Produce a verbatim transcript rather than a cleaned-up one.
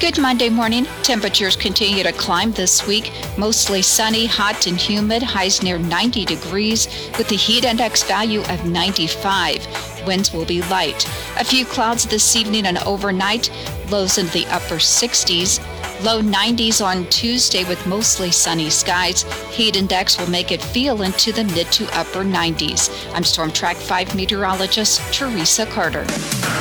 Good Monday morning. Temperatures continue to climb this week. Mostly sunny, hot and humid, highs near ninety degrees with the heat index value of ninety-five. Winds will be light. A few clouds this evening and overnight, lows into the upper sixties. Low nineties on Tuesday with mostly sunny skies. Heat index will make it feel into the mid to upper nineties. I'm Storm Track five meteorologist Teresa Carter.